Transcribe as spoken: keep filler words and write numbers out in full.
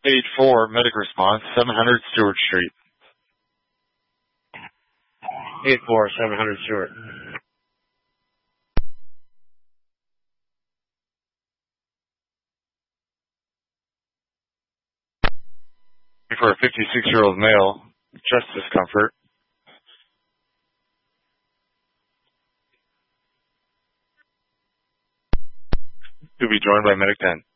eight four, medic response, seven hundred Stewart Street. eight four, seven hundred Stewart. For a fifty-six-year-old male, chest discomfort. To be joined by Medic ten.